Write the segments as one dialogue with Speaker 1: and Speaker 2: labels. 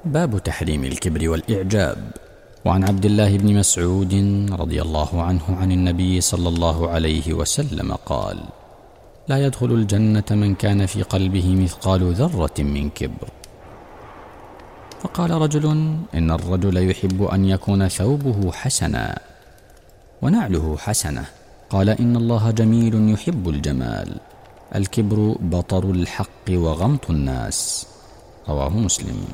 Speaker 1: باب تحريم الكبر والإعجاب. وعن عبد الله بن مسعود رضي الله عنه عن النبي صلى الله عليه وسلم قال: لا يدخل الجنة من كان في قلبه مثقال ذرة من كبر. فقال رجل: إن الرجل يحب أن يكون ثوبه حسنا ونعله حسنة. قال: إن الله جميل يحب الجمال. الكبر بطر الحق وغمط الناس. رواه مسلم.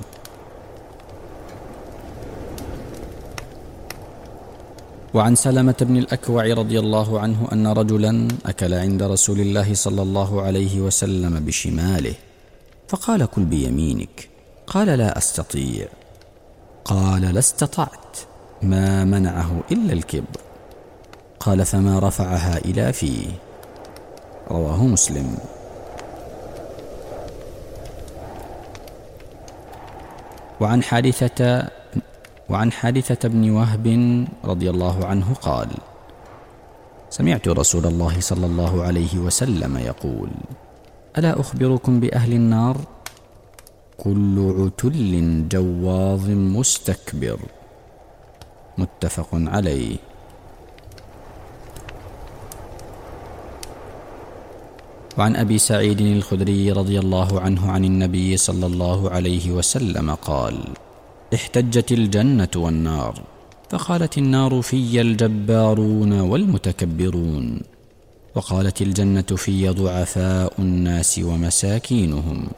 Speaker 1: وعن سلمة بن الأكوع رضي الله عنه أن رجلا أكل عند رسول الله صلى الله عليه وسلم بشماله، فقال: كل بيمينك. قال: لا أستطيع. قال: لا استطعت. ما منعه إلا الكبر. قال: فما رفعها إلى فيه. رواه مسلم. وعن حارثة بن وهب رضي الله عنه قال: سمعت رسول الله صلى الله عليه وسلم يقول: ألا أخبركم بأهل النار؟ كل عتل جواظ مستكبر. متفق عليه. وعن أبي سعيد الخدري رضي الله عنه عن النبي صلى الله عليه وسلم قال: احتجت الجنة والنار، فقالت النار: في الجبارون والمتكبرون. وقالت الجنة: في ضعفاء الناس ومساكينهم.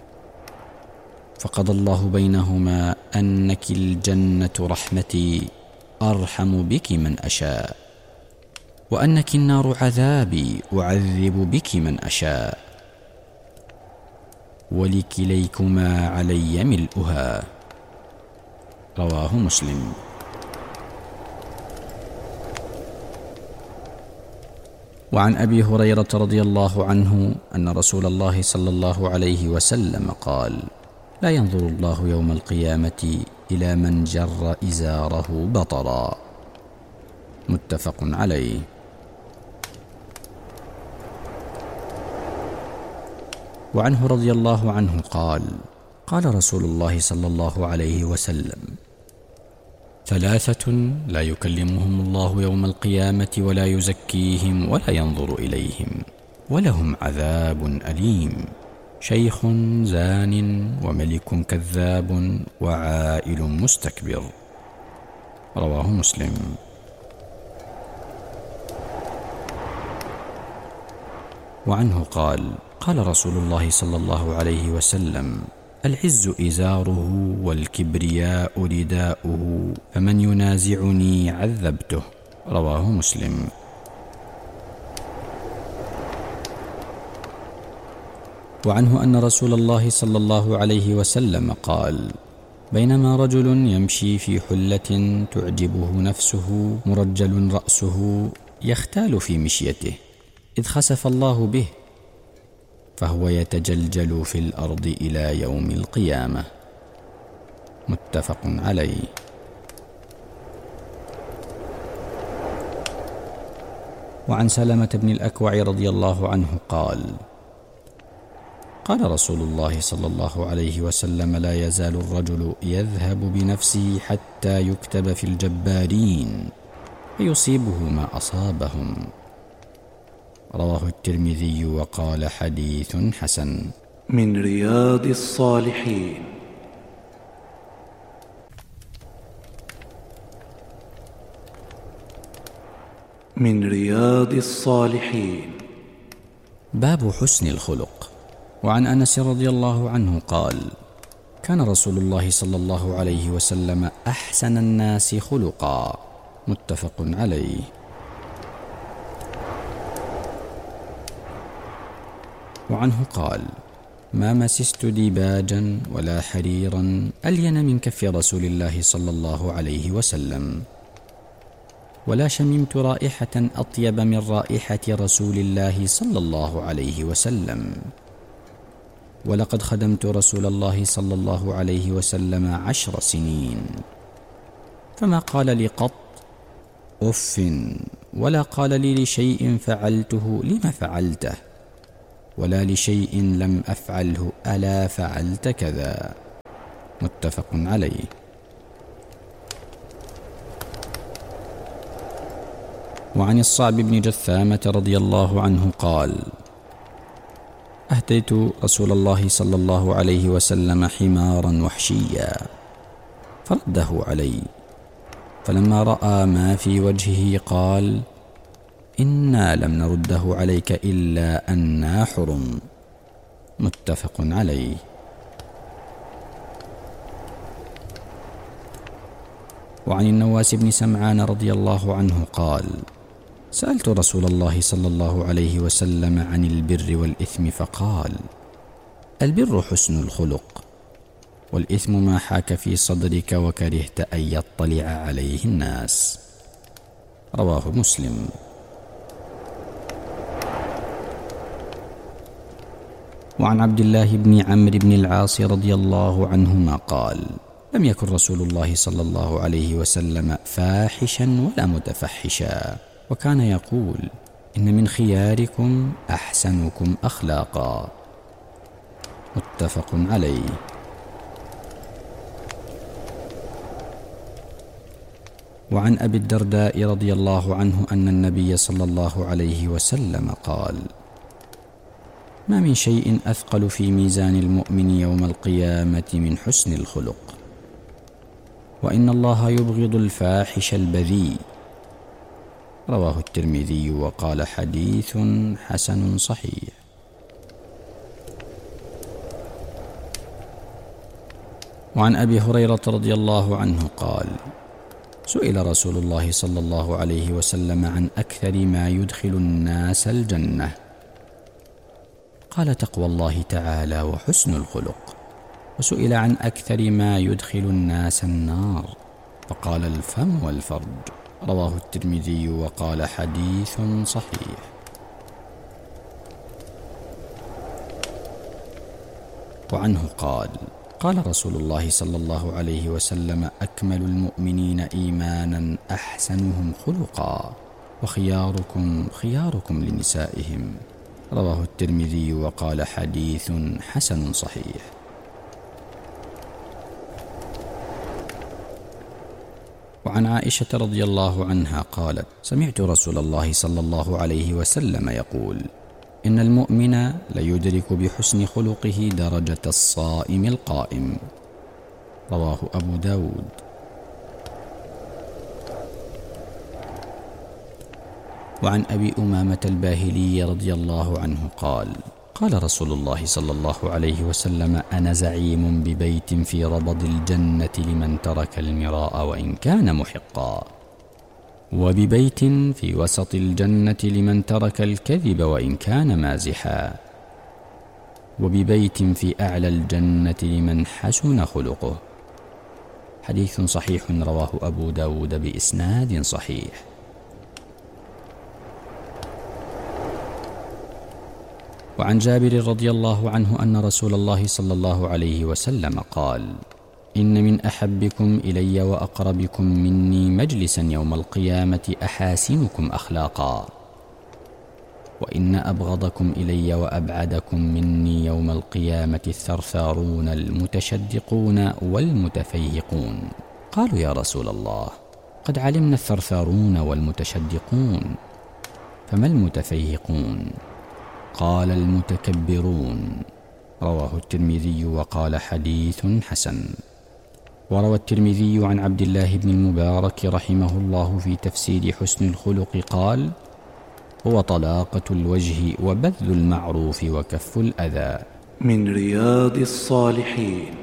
Speaker 1: فقضى الله بينهما أنك الجنة رحمتي أرحم بك من أشاء، وأنك النار عذابي أعذب بك من أشاء، ولكليكما علي ملؤها. رواه مسلم. وعن أبي هريرة رضي الله عنه أن رسول الله صلى الله عليه وسلم قال: لا ينظر الله يوم القيامة إلى من جر إزاره بطرا. متفق عليه. وعنه رضي الله عنه قال: قال رسول الله صلى الله عليه وسلم: ثلاثة لا يكلمهم الله يوم القيامة ولا يزكيهم ولا ينظر إليهم ولهم عذاب أليم: شيخ زان وملك كذاب وعائل مستكبر. رواه مسلم. وعنه قال: قال رسول الله صلى الله عليه وسلم: العز إزاره والكبرياء رداؤه، فمن ينازعني عذبته. رواه مسلم. وعنه أن رسول الله صلى الله عليه وسلم قال: بينما رجل يمشي في حلة تعجبه نفسه مرجل رأسه يختال في مشيته، إذ خسف الله به، فهو يتجلجل في الأرض إلى يوم القيامة. متفق عليه. وعن سلمة بن الأكوع رضي الله عنه قال: قال رسول الله صلى الله عليه وسلم: لا يزال الرجل يذهب بنفسه حتى يكتب في الجبارين فيصيبه ما أصابهم. رواه الترمذي وقال: حديث حسن.
Speaker 2: من رياض الصالحين. من رياض الصالحين.
Speaker 1: باب حسن الخلق. وعن أنس رضي الله عنه قال: كان رسول الله صلى الله عليه وسلم أحسن الناس خلقا. متفق عليه. وعنه قال: ما مسست ديباجا ولا حريرا ألين من كف رسول الله صلى الله عليه وسلم، ولا شممت رائحة أطيب من رائحة رسول الله صلى الله عليه وسلم، ولقد خدمت رسول الله صلى الله عليه وسلم 10 سنين، فما قال لي قط أف، ولا قال لي لشيء فعلته لم فعلته، ولا لشيء لم أفعله ألا فعلت كذا. متفق عليه. وعن الصعب بن جثامة رضي الله عنه قال: أهديت رسول الله صلى الله عليه وسلم حمارا وحشيا فرده علي، فلما رأى ما في وجهه قال: إنا لم نرده عليك إلا أنا حرم. متفق عليه. وعن النواس بن سمعان رضي الله عنه قال: سألت رسول الله صلى الله عليه وسلم عن البر والإثم فقال: البر حسن الخلق، والإثم ما حاك في صدرك وكرهت أن يطلع عليه الناس. رواه مسلم. وعن عبد الله بن عمرو بن العاص رضي الله عنهما قال: لم يكن رسول الله صلى الله عليه وسلم فاحشا ولا متفحشا، وكان يقول: إن من خياركم أحسنكم أخلاقا. متفق عليه. وعن أبي الدرداء رضي الله عنه أن النبي صلى الله عليه وسلم قال: ما من شيء أثقل في ميزان المؤمن يوم القيامة من حسن الخلق، وإن الله يبغض الفاحش البذيء. رواه الترمذي وقال: حديث حسن صحيح. وعن أبي هريرة رضي الله عنه قال: سئل رسول الله صلى الله عليه وسلم عن أكثر ما يدخل الناس الجنة، قال: تقوى الله تعالى وحسن الخلق. وسئل عن أكثر ما يدخل الناس النار، فقال: الفم والفرج. رواه الترمذي وقال: حديث صحيح. وعنه قال: قال رسول الله صلى الله عليه وسلم: أكمل المؤمنين إيمانا أحسنهم خلقا، وخياركم خياركم لنسائهم. رواه الترمذي وقال: حديث حسن صحيح. وعن عائشة رضي الله عنها قالت: سمعت رسول الله صلى الله عليه وسلم يقول: إن المؤمن ليدرك بحسن خلقه درجة الصائم القائم. رواه أبو داود. وعن أبي أمامة الباهلي رضي الله عنه قال: قال رسول الله صلى الله عليه وسلم: أنا زعيم ببيت في ربض الجنة لمن ترك المراء وإن كان محقا، وببيت في وسط الجنة لمن ترك الكذب وإن كان مازحا، وببيت في أعلى الجنة لمن حسن خلقه. حديث صحيح رواه أبو داود بإسناد صحيح. وعن جابر رضي الله عنه أن رسول الله صلى الله عليه وسلم قال: إن من أحبكم إلي وأقربكم مني مجلسا يوم القيامة أحاسنكم أخلاقا، وإن أبغضكم إلي وأبعدكم مني يوم القيامة الثرثارون المتشدقون والمتفيهقون. قالوا: يا رسول الله، قد علمنا الثرثارون والمتشدقون، فما المتفيهقون؟ قال: المتكبرون. رواه الترمذي وقال: حديث حسن. وروى الترمذي عن عبد الله بن المبارك رحمه الله في تفسير حسن الخلق قال: هو طلاقة الوجه وبذل المعروف وكف الأذى.
Speaker 2: من رياض الصالحين.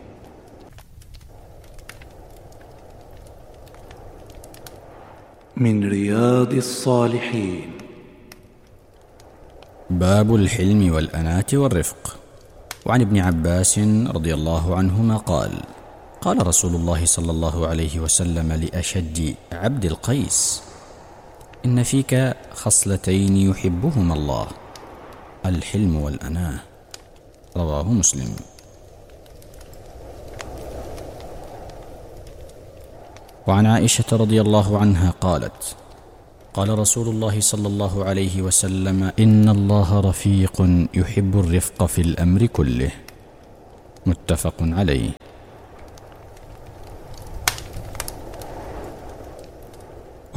Speaker 2: من رياض الصالحين.
Speaker 1: باب الحلم والأناة والرفق. وعن ابن عباس رضي الله عنهما قال: قال رسول الله صلى الله عليه وسلم لأشج عبد القيس: إن فيك خصلتين يحبهما الله، الحلم والأناة. رواه مسلم. وعن عائشة رضي الله عنها قالت: قال رسول الله صلى الله عليه وسلم: إن الله رفيق يحب الرفق في الأمر كله. متفق عليه.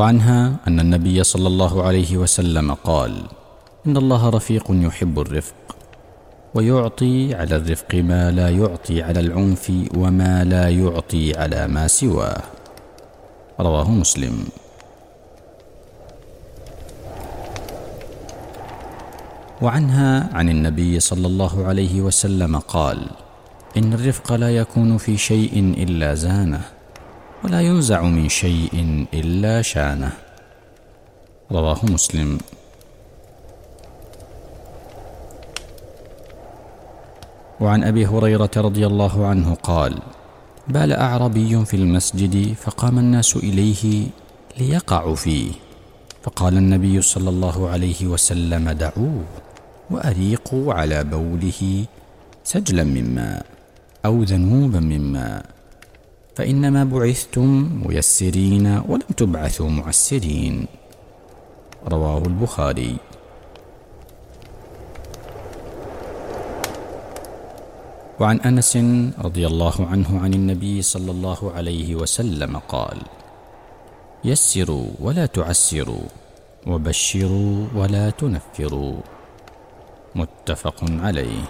Speaker 1: وعنها أن النبي صلى الله عليه وسلم قال: إن الله رفيق يحب الرفق، ويعطي على الرفق ما لا يعطي على العنف وما لا يعطي على ما سواه. رواه مسلم. وعنها عن النبي صلى الله عليه وسلم قال: إن الرفق لا يكون في شيء إلا زانه، ولا ينزع من شيء إلا شانه. رواه مسلم. وعن أبي هريرة رضي الله عنه قال: بال أعربي في المسجد فقام الناس إليه ليقعوا فيه، فقال النبي صلى الله عليه وسلم: دعوه وأريقوا على بوله سجلا من ماء أو ذنوبا من ماء، فإنما بعثتم ميسرين ولم تبعثوا معسرين. رواه البخاري. وعن أنس رضي الله عنه عن النبي صلى الله عليه وسلم قال: يسروا ولا تعسروا، وبشروا ولا تنفروا. متفق عليه.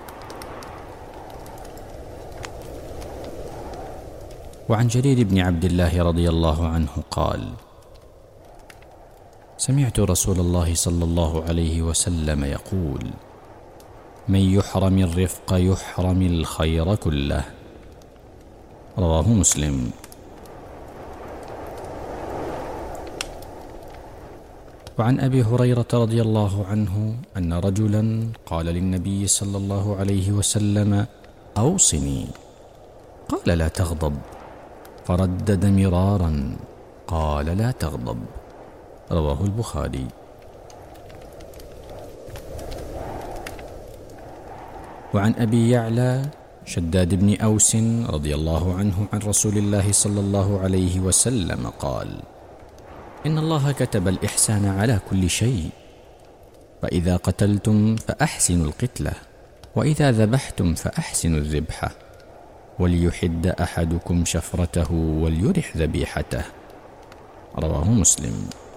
Speaker 1: وعن جرير بن عبد الله رضي الله عنه قال: سمعت رسول الله صلى الله عليه وسلم يقول: من يحرم الرفق يحرم الخير كله. رواه مسلم. وعن أبي هريرة رضي الله عنه أن رجلا قال للنبي صلى الله عليه وسلم: أوصني. قال: لا تغضب. فردد مرارا: قال: لا تغضب. رواه البخاري. وعن أبي يعلى شداد بن أوس رضي الله عنه عن رسول الله صلى الله عليه وسلم قال: إن الله كتب الإحسان على كل شيء، فإذا قتلتم فأحسنوا القتلة، وإذا ذبحتم فأحسنوا الذبحة، وليحد أحدكم شفرته وليرح ذبيحته. رواه مسلم.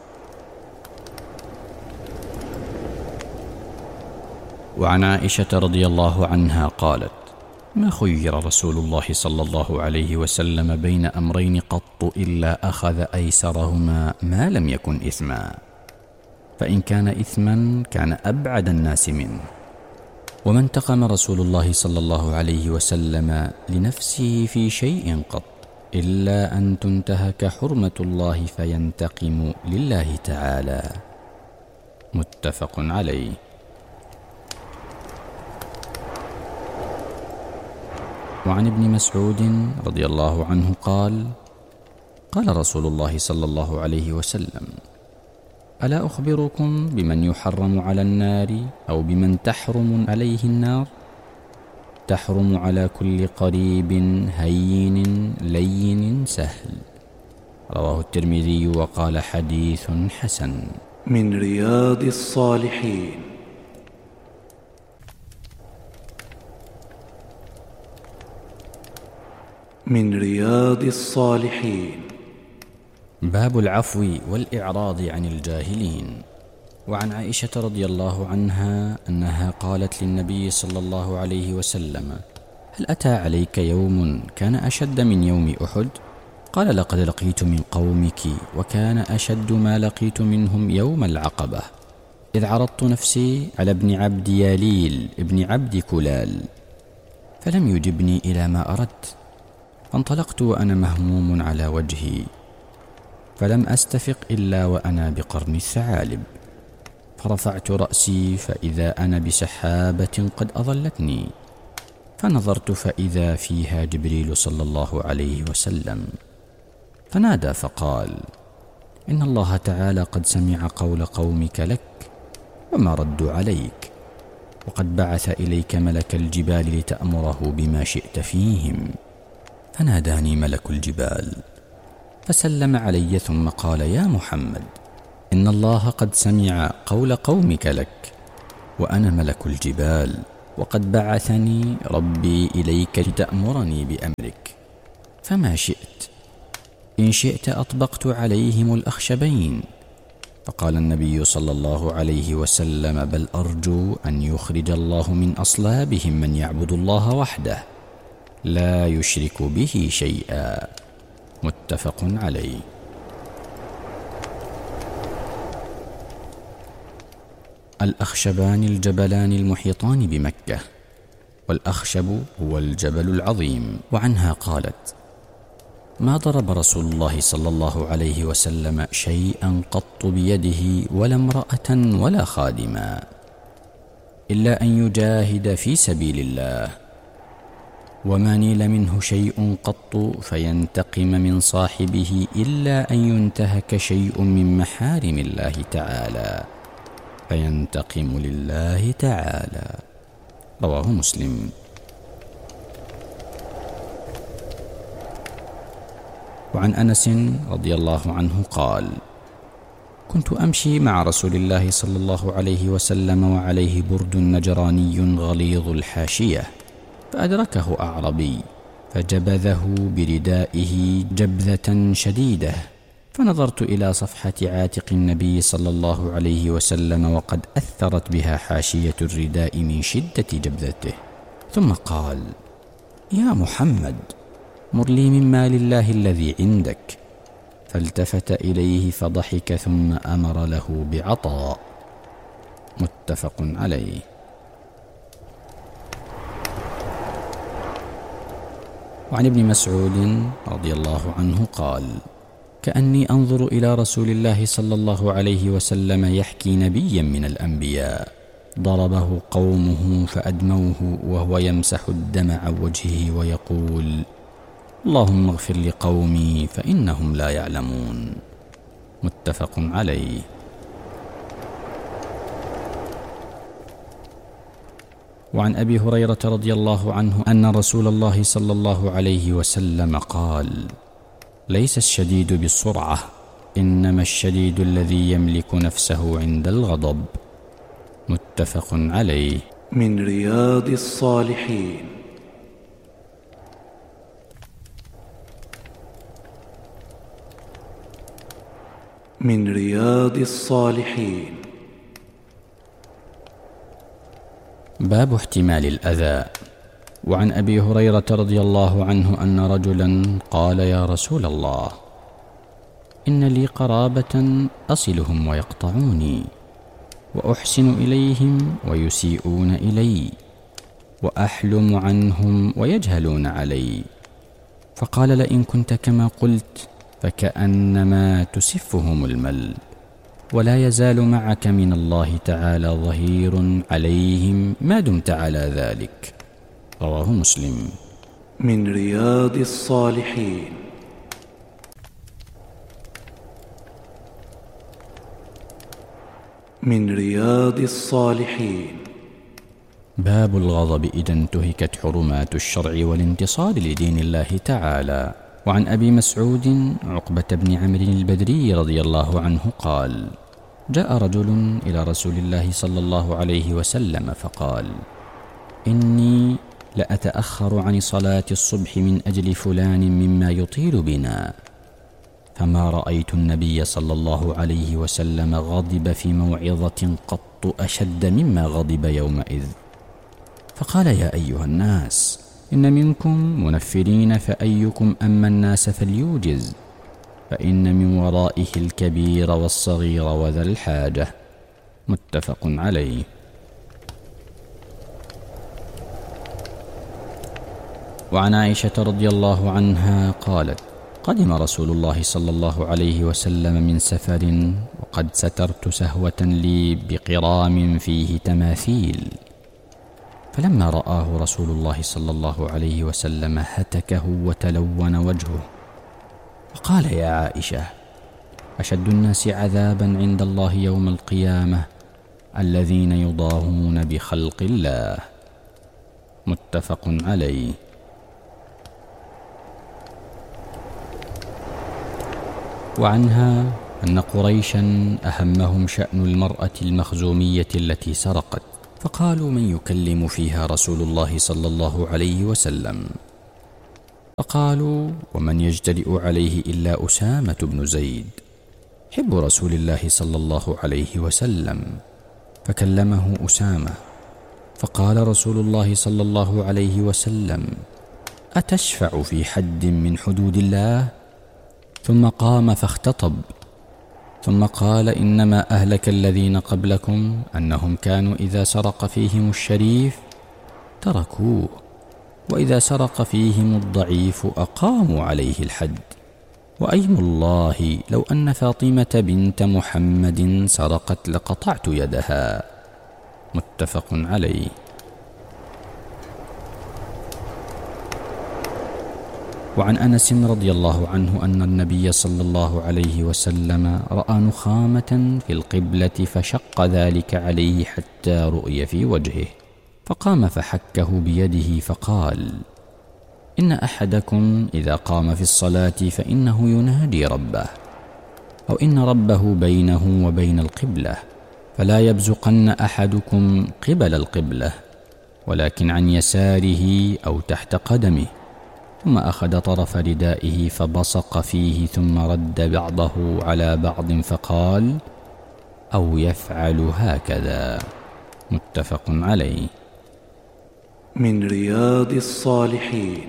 Speaker 1: وعن عائشة رضي الله عنها قالت: ما خير رسول الله صلى الله عليه وسلم بين أمرين قط إلا أخذ أيسرهما ما لم يكن إثما، فإن كان إثما كان أبعد الناس منه. وما انتقم رسول الله صلى الله عليه وسلم لنفسه في شيء قط إلا أن تنتهك حرمة الله فينتقم لله تعالى. متفق عليه. وعن ابن مسعود رضي الله عنه قال: قال رسول الله صلى الله عليه وسلم: ألا أخبركم بمن يحرم على النار أو بمن تحرم عليه النار؟ تحرم على كل قريب هين لين سهل. رواه الترمذي وقال: حديث حسن.
Speaker 2: من رياض الصالحين. من رياض الصالحين.
Speaker 1: باب العفو والإعراض عن الجاهلين. وعن عائشة رضي الله عنها أنها قالت للنبي صلى الله عليه وسلم: هل أتى عليك يوم كان أشد من يوم أحد؟ قال: لقد لقيت من قومك وكان أشد ما لقيت منهم يوم العقبة، إذ عرضت نفسي على ابن عبد ياليل ابن عبد كلال فلم يجبني إلى ما أردت، فانطلقت وأنا مهموم على وجهي، فلم أستفق إلا وأنا بقرن الثعالب، فرفعت رأسي فإذا أنا بسحابة قد أظلتني، فنظرت فإذا فيها جبريل صلى الله عليه وسلم، فنادى فقال: إن الله تعالى قد سمع قول قومك لك وما ردوا عليك، وقد بعث إليك ملك الجبال لتأمره بما شئت فيهم. فناداني ملك الجبال فسلم علي ثم قال: يا محمد، إن الله قد سمع قول قومك لك، وأنا ملك الجبال، وقد بعثني ربي إليك لتأمرني بأمرك، فما شئت. إن شئت أطبقت عليهم الأخشبين. فقال النبي صلى الله عليه وسلم: بل أرجو أن يخرج الله من أصلابهم من يعبد الله وحده لا يشرك به شيئا. متفق عليه. الأخشبان الجبلان المحيطان بمكة، والأخشب هو الجبل العظيم. وعنها قالت: ما ضرب رسول الله صلى الله عليه وسلم شيئا قط بيده ولا امرأة ولا خادما إلا أن يجاهد في سبيل الله، وما نيل منه شيء قط فينتقم من صاحبه إلا أن ينتهك شيء من محارم الله تعالى فينتقم لله تعالى. رواه مسلم. وعن أنس رضي الله عنه قال: كنت أمشي مع رسول الله صلى الله عليه وسلم وعليه برد نجراني غليظ الحاشية، فأدركه أعربي فجبذه بردائه جبذة شديدة، فنظرت إلى صفحة عاتق النبي صلى الله عليه وسلم وقد أثرت بها حاشية الرداء من شدة جبذته، ثم قال: يا محمد، مر لي من مال الله الذي عندك. فالتفت إليه فضحك ثم أمر له بعطاء. متفق عليه. وعن ابن مسعود رضي الله عنه قال: كأني أنظر إلى رسول الله صلى الله عليه وسلم يحكي نبيا من الأنبياء ضربه قومه فأدموه وهو يمسح الدم عن وجهه ويقول: اللهم اغفر لقومي فإنهم لا يعلمون. متفق عليه. وعن أبي هريرة رضي الله عنه أن رسول الله صلى الله عليه وسلم قال: ليس الشديد بالسرعة، إنما الشديد الذي يملك نفسه عند الغضب. متفق عليه.
Speaker 2: من رياض الصالحين. من رياض الصالحين.
Speaker 1: باب احتمال الأذى. وعن أبي هريرة رضي الله عنه أن رجلا قال: يا رسول الله، إن لي قرابة أصلهم ويقطعوني، وأحسن إليهم ويسيئون إلي، وأحلم عنهم ويجهلون علي. فقال: لئن كنت كما قلت فكأنما تسفهم المل، ولا يزال معك من الله تعالى ظهير عليهم ما دمت على ذلك. رواه مسلم.
Speaker 2: من رياض الصالحين. من رياض الصالحين.
Speaker 1: باب الغضب إذا انتهكت حرمات الشرع والانتصار لدين الله تعالى. وعن أبي مسعود عقبة بن عمرو البدري رضي الله عنه قال: جاء رجل إلى رسول الله صلى الله عليه وسلم فقال: إني لأتأخر عن صلاة الصبح من أجل فلان مما يطيل بنا. فما رأيت النبي صلى الله عليه وسلم غضب في موعظة قط أشد مما غضب يومئذ. فقال: يا أيها الناس، إن منكم منفرين، فأيكم أما الناس فليوجز، فإن من ورائه الكبير والصغير وذا الحاجة. متفق عليه. وعن عائشة رضي الله عنها قالت: قدم رسول الله صلى الله عليه وسلم من سفر، وقد سترت سهوة لي بقرام فيه تماثيل، فلما رآه رسول الله صلى الله عليه وسلم هتكه وتلون وجهه، وقال: يا عائشة، أشد الناس عذابا عند الله يوم القيامة الذين يضاهون بخلق الله. متفق عليه. وعنها أن قريشا أهمهم شأن المرأة المخزومية التي سرقت، فقالوا: من يكلم فيها رسول الله صلى الله عليه وسلم؟ فقالوا: ومن يجترئ عليه إلا أسامة بن زيد حب رسول الله صلى الله عليه وسلم. فكلمه أسامة فقال رسول الله صلى الله عليه وسلم: أتشفع في حد من حدود الله؟ ثم قام فاختطب، ثم قال: إنما أهلك الذين قبلكم أنهم كانوا إذا سرق فيهم الشريف تركوه، وإذا سرق فيهم الضعيف أقاموا عليه الحد. وأيم الله لو أن فاطمة بنت محمد سرقت لقطعت يدها. متفق عليه. وعن أنس رضي الله عنه أن النبي صلى الله عليه وسلم رأى نخامة في القبلة فشق ذلك عليه حتى رؤي في وجهه، فقام فحكه بيده فقال: إن أحدكم إذا قام في الصلاة فإنه ينادي ربه، أو إن ربه بينه وبين القبلة، فلا يبزقن أحدكم قبل القبلة، ولكن عن يساره أو تحت قدمه. ثم أخذ طرف ردائه فبصق فيه، ثم رد بعضه على بعض فقال: أو يفعل هكذا. متفق عليه.
Speaker 2: من رياض الصالحين.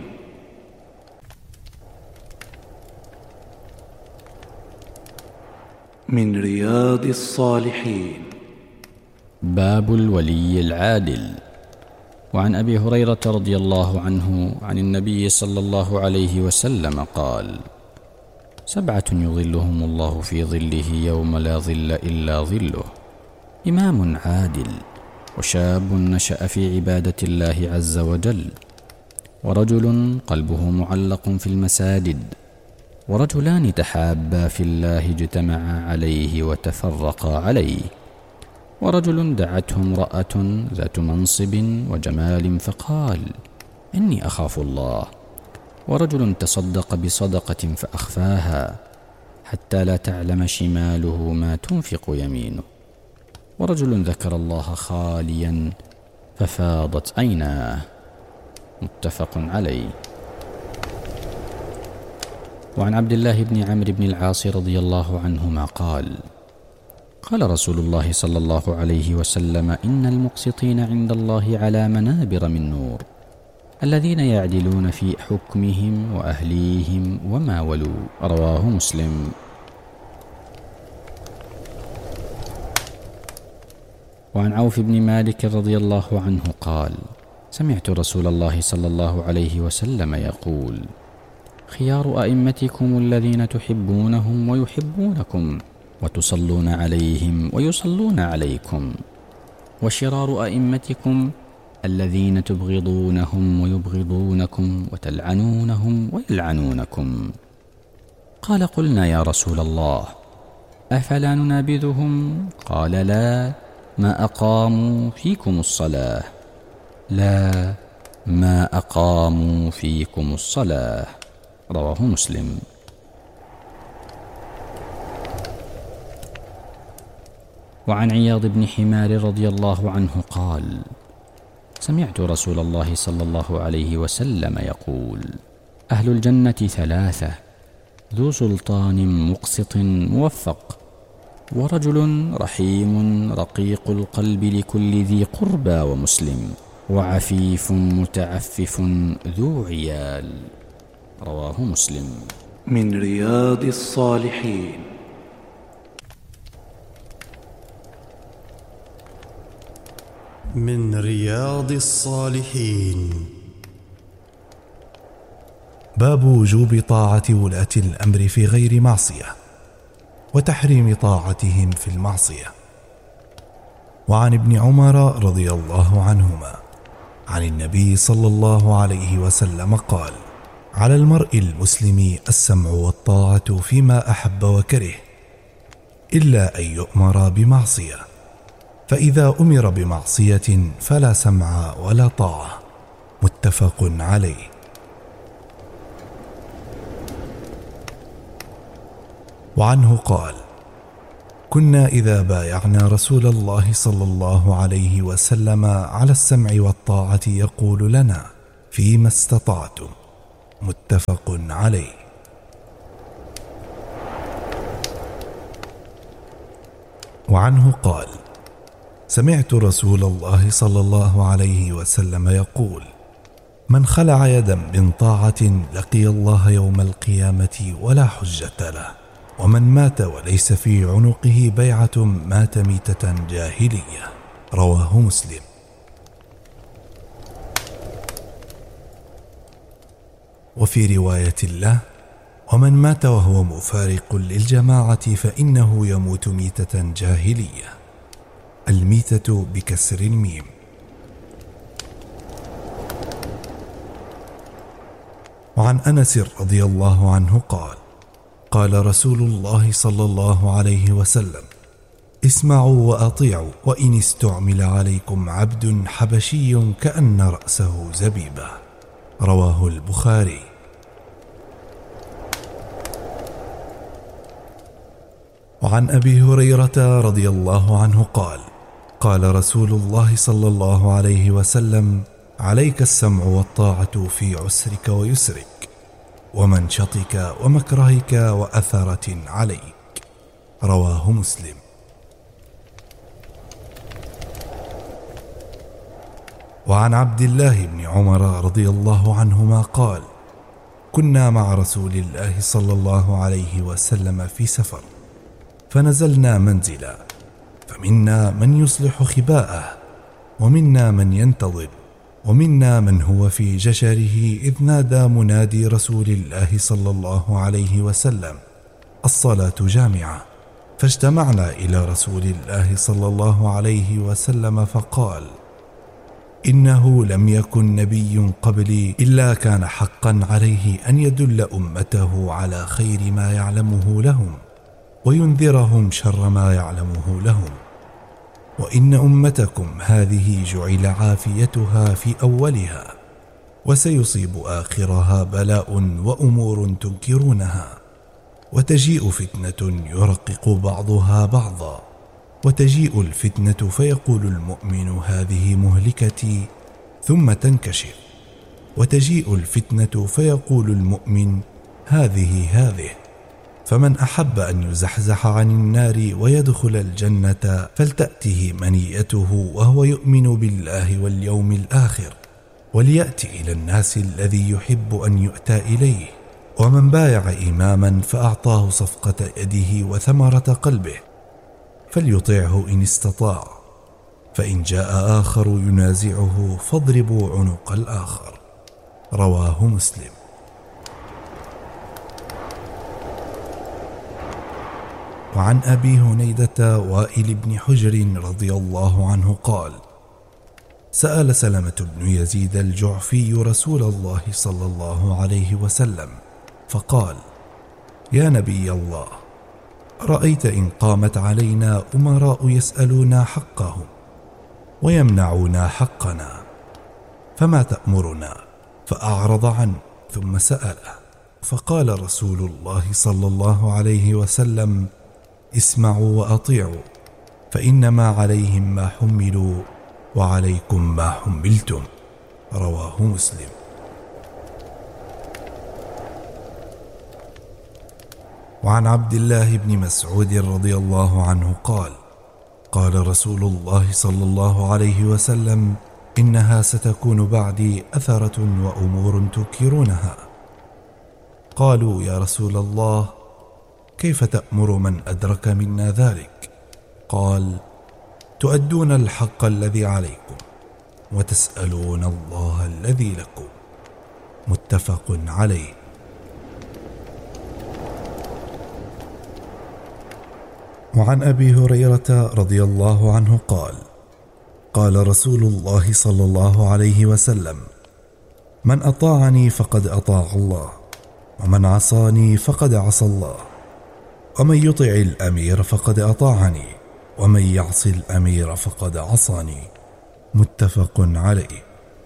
Speaker 2: من رياض الصالحين.
Speaker 1: باب الولي العادل. وعن أبي هريرة رضي الله عنه عن النبي صلى الله عليه وسلم قال: 7 يظلهم الله في ظله يوم لا ظل إلا ظله: إمام عادل، وشاب نشأ في عبادة الله عز وجل، ورجل قلبه معلق في المساجد، ورجلان تحابا في الله اجتمعا عليه وتفرقا عليه، ورجل دعته امرأة ذات منصب وجمال فقال: إني أخاف الله، ورجل تصدق بصدقة فأخفاها حتى لا تعلم شماله ما تنفق يمينه، ورجل ذكر الله خاليا ففاضت عيناه. متفق عليه. وعن عبد الله بن عمرو بن العاص رضي الله عنهما قال: قال رسول الله صلى الله عليه وسلم: إن المقسطين عند الله على منابر من نور، الذين يعدلون في حكمهم وأهليهم وما ولوا. رواه مسلم. وعن عوف بن مالك رضي الله عنه قال: سمعت رسول الله صلى الله عليه وسلم يقول: خيار أئمتكم الذين تحبونهم ويحبونكم، وتصلون عليهم ويصلون عليكم، وشرار أئمتكم الذين تبغضونهم ويبغضونكم، وتلعنونهم ويلعنونكم. قال: قلنا يا رسول الله أفلا ننابذهم؟ قال: لا، ما أقاموا فيكم الصلاة. لا، ما أقاموا فيكم الصلاة. رواه مسلم. وعن عياض بن حمار رضي الله عنه قال: سمعت رسول الله صلى الله عليه وسلم يقول: أهل الجنة 3: ذو سلطان مقسط موفق، ورجل رحيم رقيق القلب لكل ذي قربى ومسلم، وعفيف متعفف ذو عيال. رواه مسلم.
Speaker 2: من رياض الصالحين.
Speaker 3: من رياض الصالحين.
Speaker 4: باب وجوب طاعة ولاة الأمر في غير معصية، وتحريم طاعتهم في المعصية. وعن ابن عمر رضي الله عنهما عن النبي صلى الله عليه وسلم قال: على المرء المسلم السمع والطاعة فيما أحب وكره، إلا أن يؤمر بمعصية، فإذا أمر بمعصية فلا سمع ولا طاعة. متفق عليه. وعنه قال: كنا إذا بايعنا رسول الله صلى الله عليه وسلم على السمع والطاعة يقول لنا: فيما استطعتم، متفق عليه. وعنه قال: سمعت رسول الله صلى الله عليه وسلم يقول: من خلع يدا من طاعة لقي الله يوم القيامة ولا حجة له، ومن مات وليس في عنقه بيعة مات ميتة جاهلية. رواه مسلم. وفي رواية له: ومن مات وهو مفارق للجماعة فإنه يموت ميتة جاهلية. الميتة بكسر الميم. وعن أنس رضي الله عنه قال: قال رسول الله صلى الله عليه وسلم: اسمعوا وأطيعوا، وإن استعمل عليكم عبد حبشي كأن رأسه زبيبة. رواه البخاري. وعن أبي هريرة رضي الله عنه قال: قال رسول الله صلى الله عليه وسلم: عليك السمع والطاعة في عسرك ويسرك، ومنشطك ومكرهك وأثرة عليك. رواه مسلم. وعن عبد الله بن عمر رضي الله عنهما قال: كنا مع رسول الله صلى الله عليه وسلم في سفر، فنزلنا منزلا، فمنا من يصلح خباءه، ومنا من ينتظر، ومنا من هو في جشره، إذ نادى منادي رسول الله صلى الله عليه وسلم: الصلاة جامعة. فاجتمعنا إلى رسول الله صلى الله عليه وسلم فقال: إنه لم يكن نبي قبلي إلا كان حقا عليه أن يدل أمته على خير ما يعلمه لهم، وينذرهم شر ما يعلمه لهم. وإن أمتكم هذه جعل عافيتها في أولها، وسيصيب آخرها بلاء وأمور تنكرونها، وتجيء فتنة يرقق بعضها بعضا، وتجيء الفتنة فيقول المؤمن هذه مهلكتي، ثم تنكشف، وتجيء الفتنة فيقول المؤمن هذه، فمن أحب أن يزحزح عن النار ويدخل الجنة فلتأته منيته وهو يؤمن بالله واليوم الآخر، وليأتي إلى الناس الذي يحب أن يؤتى إليه. ومن بايع إماما فأعطاه صفقة يده وثمرة قلبه فليطعه إن استطاع، فإن جاء آخر ينازعه فاضربوا عنق الآخر. رواه مسلم. وعن أبي هنيدة وائل بن حجر رضي الله عنه قال: سأل سلمة بن يزيد الجعفي رسول الله صلى الله عليه وسلم فقال: يا نبي الله، رأيت إن قامت علينا أمراء يسألونا حقهم ويمنعونا حقنا، فما تأمرنا؟ فأعرض عنه ثم سأله، فقال رسول الله صلى الله عليه وسلم: اسمعوا وأطيعوا، فإنما عليهم ما حملوا وعليكم ما حملتم. رواه مسلم. وعن عبد الله بن مسعود رضي الله عنه قال: قال رسول الله صلى الله عليه وسلم: إنها ستكون بعدي أثرة وأمور تنكرونها. قالوا: يا رسول الله، كيف تأمر من أدرك منا ذلك؟ قال: تؤدون الحق الذي عليكم وتسألون الله الذي لكم. متفق عليه. وعن أبي هريرة رضي الله عنه قال: قال رسول الله صلى الله عليه وسلم: من أطاعني فقد أطاع الله، ومن عصاني فقد عصى الله، ومن يطع الأمير فقد أطاعني، ومن يعص الأمير فقد عصاني. متفق عليه.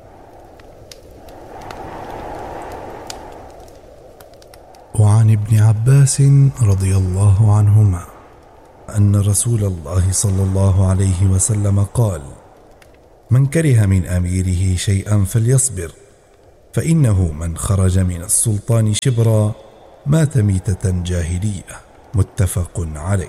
Speaker 4: وعن ابن عباس رضي الله عنهما أن رسول الله صلى الله عليه وسلم قال: من كره من أميره شيئا فليصبر، فإنه من خرج من السلطان شبرا مات ميتة جاهلية. متفق عليه.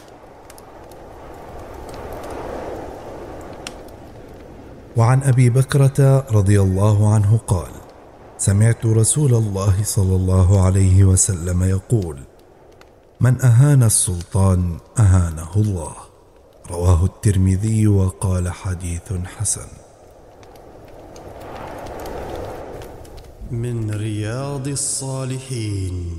Speaker 4: وعن أبي بكرة رضي الله عنه قال: سمعت رسول الله صلى الله عليه وسلم يقول: من أهان السلطان أهانه الله. رواه الترمذي وقال: حديث حسن.
Speaker 3: من رياض الصالحين.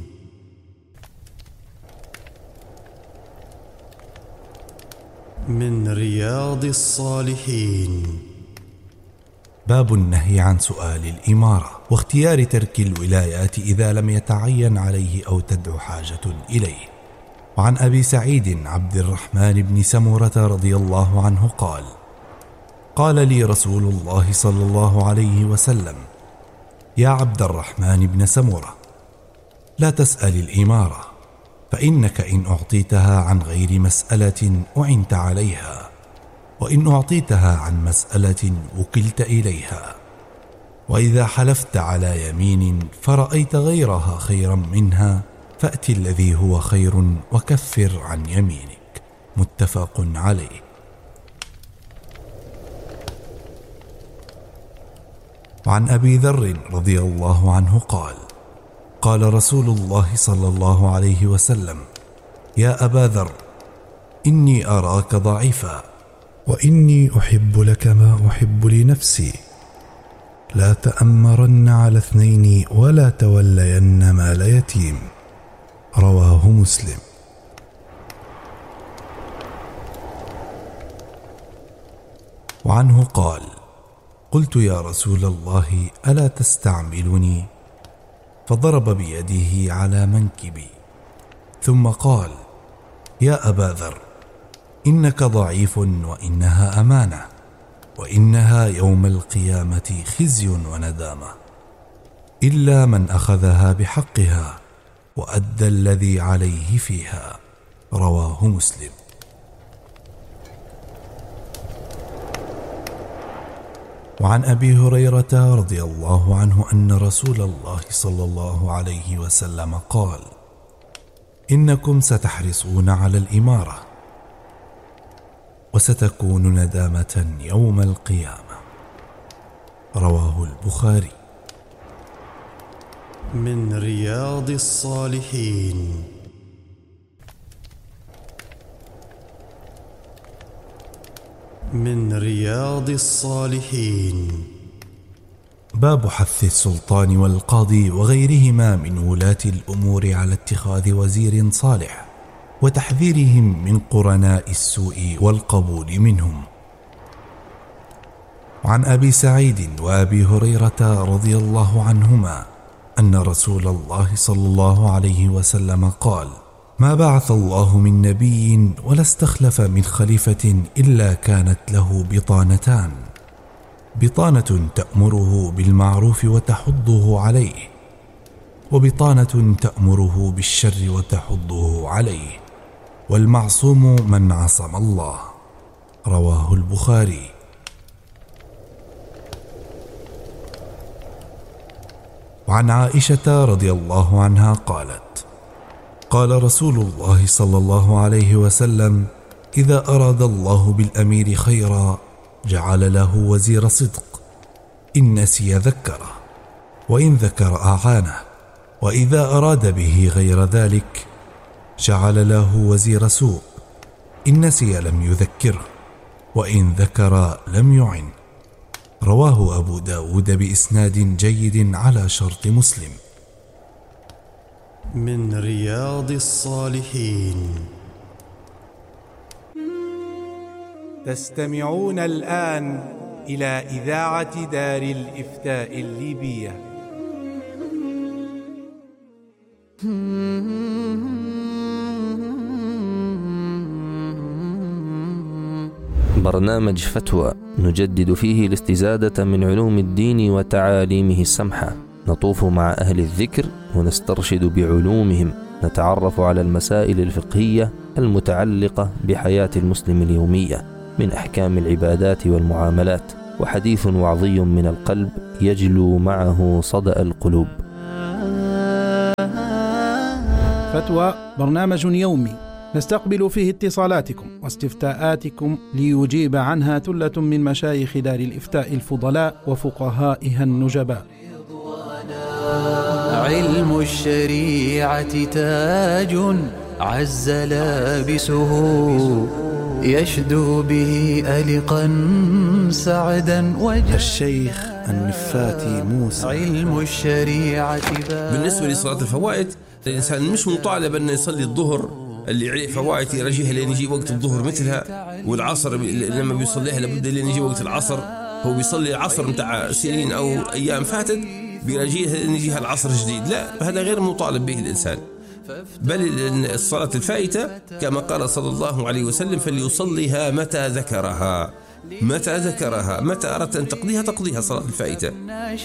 Speaker 3: من رياض الصالحين.
Speaker 4: باب النهي عن سؤال الإمارة واختيار ترك الولايات إذا لم يتعين عليه أو تدعو حاجة إليه. وعن أبي سعيد عبد الرحمن بن سمرة رضي الله عنه قال: قال لي رسول الله صلى الله عليه وسلم: يا عبد الرحمن بن سمرة، لا تسأل الإمارة، فإنك إن أعطيتها عن غير مسألة أعنت عليها، وإن أعطيتها عن مسألة وكلت إليها. وإذا حلفت على يمين فرأيت غيرها خيرا منها فأت الذي هو خير وكفر عن يمينك. متفق عليه. وعن أبي ذر رضي الله عنه قال: قال رسول الله صلى الله عليه وسلم: يا أبا ذر، إني أراك ضعيفا، وإني أحب لك ما أحب لنفسي، لا تأمرن على اثنين ولا تولين مال يتيم. رواه مسلم. وعنه قال: قلت يا رسول الله ألا تستعملني؟ فضرب بيده على منكبي ثم قال: يا أبا ذر، إنك ضعيف وإنها أمانة، وإنها يوم القيامة خزي وندامة، إلا من أخذها بحقها وأدى الذي عليه فيها. رواه مسلم. وعن أبي هريرة رضي الله عنه أن رسول الله صلى الله عليه وسلم قال: إنكم ستحرصون على الإمارة وستكون ندامة يوم القيامة. رواه البخاري.
Speaker 3: من رياض الصالحين. من رياض الصالحين.
Speaker 4: باب حث السلطان والقاضي وغيرهما من ولاة الأمور على اتخاذ وزير صالح، وتحذيرهم من قرناء السوء والقبول منهم. وعن أبي سعيد وأبي هريرة رضي الله عنهما أن رسول الله صلى الله عليه وسلم قال: ما بعث الله من نبي ولا استخلف من خليفة إلا كانت له بطانتان: بطانة تأمره بالمعروف وتحضه عليه، وبطانة تأمره بالشر وتحضه عليه، والمعصوم من عصم الله. رواه البخاري. وعن عائشة رضي الله عنها قالت: قال رسول الله صلى الله عليه وسلم: إذا أراد الله بالأمير خيرا جعل له وزير صدق، إن نسي ذكره، وإن ذكر أعانه، وإذا أراد به غير ذلك جعل له وزير سوء، إن نسي لم يذكره، وإن ذكر لم يعن. رواه أبو داود بإسناد جيد على شرط مسلم.
Speaker 3: من رياض الصالحين.
Speaker 5: تستمعون الآن إلى إذاعة دار الإفتاء الليبية.
Speaker 6: برنامج فتوى نجدد فيه الاستزادة من علوم الدين وتعاليمه السمحة، نطوف مع أهل الذكر ونسترشد بعلومهم، نتعرف على المسائل الفقهية المتعلقة بحياة المسلم اليومية من أحكام العبادات والمعاملات، وحديث وعظي من القلب يجلو معه صدأ القلوب.
Speaker 7: فتوى برنامج يومي نستقبل فيه اتصالاتكم واستفتاءاتكم ليجيب عنها ثلة من مشايخ دار الإفتاء الفضلاء وفقهائها النجباء.
Speaker 8: علم الشريعة تاج عز لابسه يشدو به ألقا سعدا وجه
Speaker 4: الشيخ النفاتي موسى.
Speaker 8: علم الشريعة
Speaker 9: بالنسبة لصلاة الفوائد، الإنسان مش مطالب أن يصلي الظهر اللي عليه فوائد يرجيها لين يجي وقت الظهر مثلها، والعصر لما بيصليها لابد لين يجي وقت العصر. هو بيصلي العصر متاع سنين أو أيام فاتت بيرجيها لين يجيها العصر جديد، لا، هذا غير مطالب به الإنسان. بل الصلاة الفائتة كما قال صلى الله عليه وسلم فليصليها متى ذكرها، متى ذكرها، متى أردت أن تقضيها صلاة الفائتة.